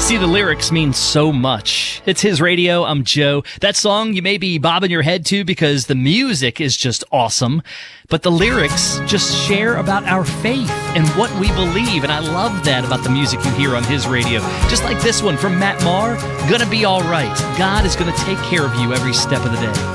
See, the lyrics mean so much. It's His Radio, I'm Joe. That song you may be bobbing your head to because the music is just awesome, but the lyrics just share about our faith and what we believe, and I love that about the music you hear on His Radio. Just like this one from Matt Maher, Gonna Be All Right. God is gonna take care of you every step of the day.